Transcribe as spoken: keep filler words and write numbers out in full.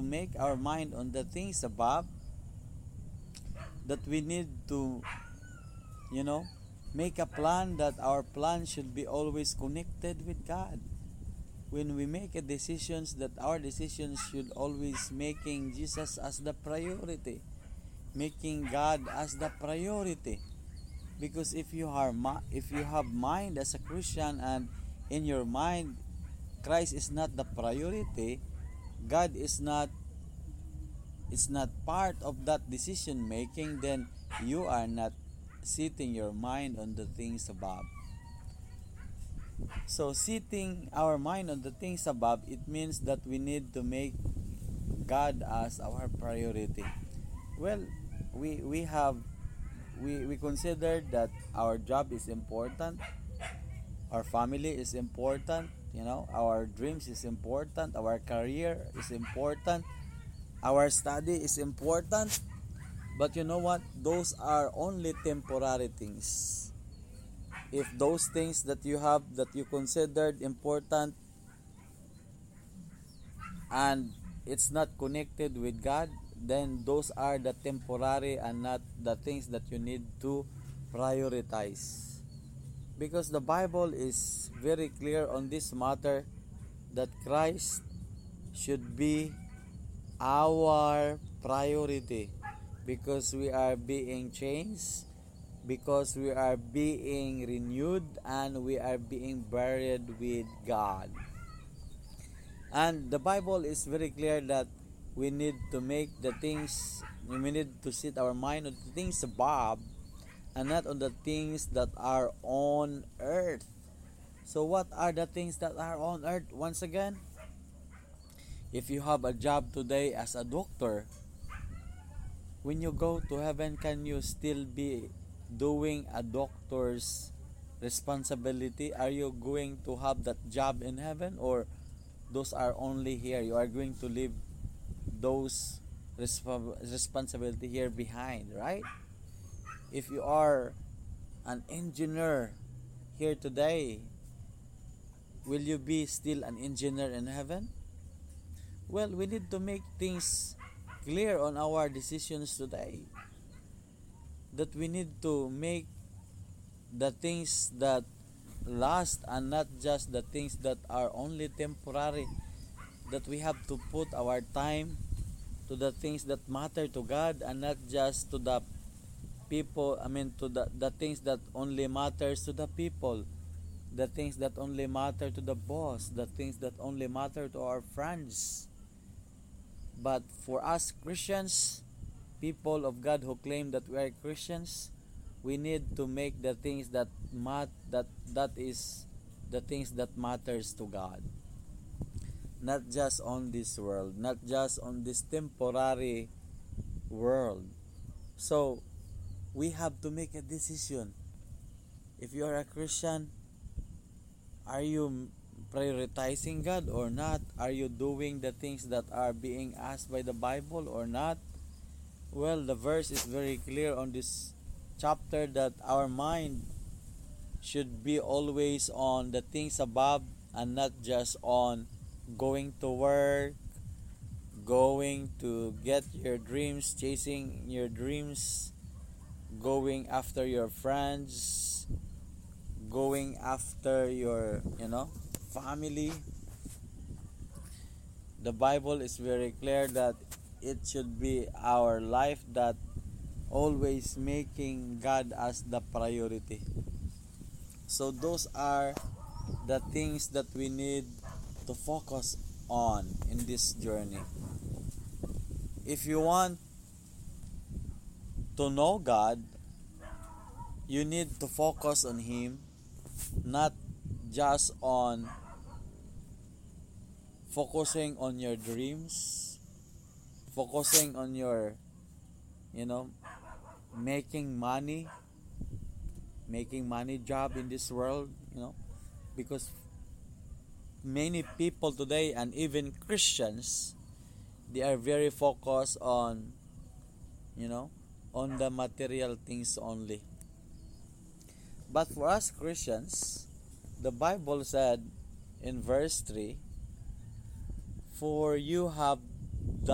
make our mind on the things above, that we need to, you know, make a plan, that our plan should be always connected with God. When we make a decisions, that our decisions should always making Jesus as the priority, making God as the priority. Because if you are if you have mind as a Christian, and in your mind Christ is not the priority, God is not is not part of that decision making, then you are not setting your mind on the things above. So setting our mind on the things above, it means that we need to make God as our priority. Well, we we have we, we consider that our job is important, our family is important, you know, our dreams is important, our career is important, our study is important. But you know what? Those are only temporary things. If those things that you have, that you considered important, and it's not connected with God, then those are the temporary and not the things that you need to prioritize. Because the Bible is very clear on this matter, that Christ should be our priority, because we are being changed, because we are being renewed, and we are being buried with God. And the Bible is very clear that we need to make the things, we need to set our mind on the things above, and not on the things that are on earth. So what are the things that are on earth? Once again, if you have a job today as a doctor, when you go to heaven, can you still be doing a doctor's responsibility? Are you going to have that job in heaven, or those are only here? You are going to leave those resp- responsibility here behind, right? If you are an engineer here today, will you be still an engineer in heaven? Well, we need to make things clear on our decisions today, that we need to make the things that last, and not just the things that are only temporary, that we have to put our time to the things that matter to God, and not just to the people, I mean to the, the things that only matters to the people, the things that only matter to the boss, the things that only matter to our friends. But for us Christians, people of God who claim that we are Christians, we need to make the things that mat that that is the things that matters to God, not just on this world, not just on this temporary world. So we have to make a decision. If you are a Christian, are you prioritizing God or not? Are you doing the things that are being asked by the Bible or not? Well, the verse is very clear on this chapter, that our mind should be always on the things above, and not just on going to work, going to get your dreams, chasing your dreams, going after your friends, going after your, you know, family. The Bible is very clear that it should be our life that always making God as the priority. So those are the things that we need to focus on in this journey. If you want to know God, you need to focus on Him, not just on focusing on your dreams, focusing on your, you know, making money, making money job in this world, you know, because many people today, and even Christians, they are very focused on, you know, on the material things only. But for us Christians, the Bible said in verse three, for you have